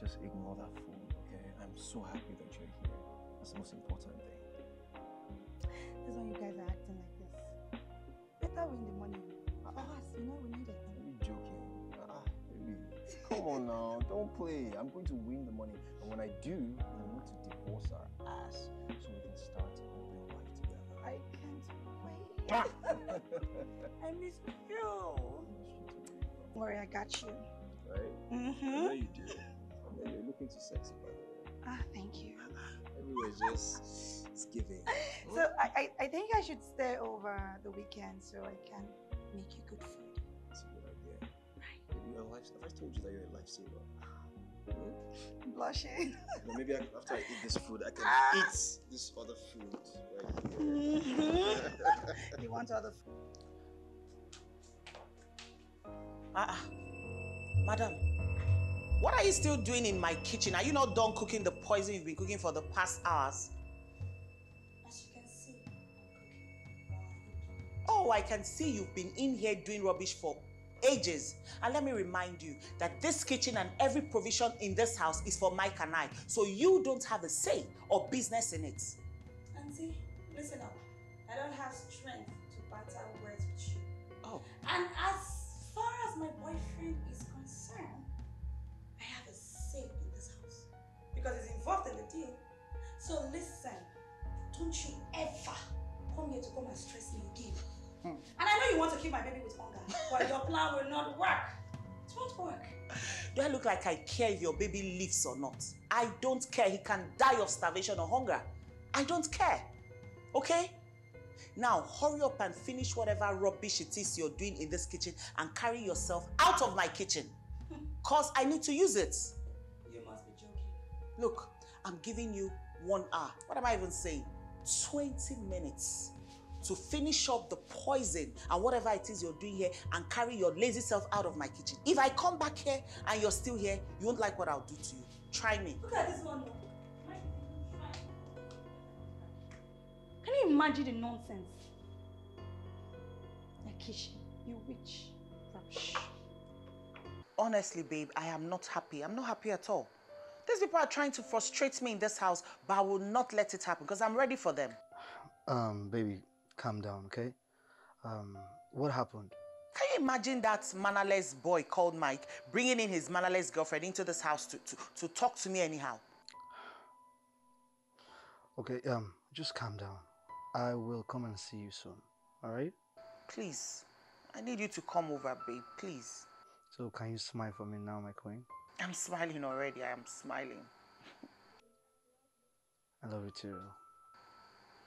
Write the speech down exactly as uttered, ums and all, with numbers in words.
just ignore that food, okay? I'm so happy that you're here. That's the most important thing. That's why you guys are acting like this. Better win the money. For us, you know we need it. Are you joking? Ah, baby. Come on now, don't play. I'm going to win the money. And when I do, I'm going to divorce our ass so we can start a real life together. I can't wait. I miss you. Don't worry, I got you. Right? Mm-hmm. I know you do. Yeah, you're looking too sexy, by the way. Ah, thank you. Everywhere's just, it's giving. So I, I, I think I should stay over the weekend so I can make you good food. That's a good idea. Right. Maybe you're a life, have I told you that you're a lifesaver? Hmm? I'm blushing. Well, maybe I, after I eat this food, I can Ah. eat this other food right here. Mm-hmm. You want other food? Ah, uh, madam, what are you still doing in my kitchen? Are you not done cooking the poison you've been cooking for the past hours? As you can see, I'm cooking. Oh, I can see you've been in here doing rubbish for ages. And let me remind you that this kitchen and every provision in this house is for Mike and I. So you don't have a say or business in it. Auntie, listen up. I don't have strength to battle words with you. Oh. And as far as my boyfriend is concerned, I have a say in this house because he's involved in the deal. So listen, don't you ever come here to come and stress me again. Hmm. And I know you want to keep my baby with hunger, but your plan will not work. It won't work. Do I look like I care if your baby lives or not? I don't care. He can die of starvation or hunger. I don't care. Okay? Now, hurry up and finish whatever rubbish it is you're doing in this kitchen and carry yourself out of my kitchen. Because I need to use it. You must be joking. Look, I'm giving you one hour. What am I even saying? twenty minutes to finish up the poison and whatever it is you're doing here and carry your lazy self out of my kitchen. If I come back here and you're still here, you won't like what I'll do to you. Try me. Look at this one. Can you imagine the nonsense? Lakeisha, you witch. Rubbish. Honestly, babe, I am not happy. I'm not happy at all. These people are trying to frustrate me in this house, but I will not let it happen because I'm ready for them. Um, baby, calm down, okay? Um, what happened? Can you imagine that mannerless boy called Mike bringing in his mannerless girlfriend into this house to, to, to talk to me anyhow? Okay, um, just calm down. I will come and see you soon, all right? Please, I need you to come over, babe, please. So can you smile for me now, my queen? I'm smiling already, I am smiling. I love you too.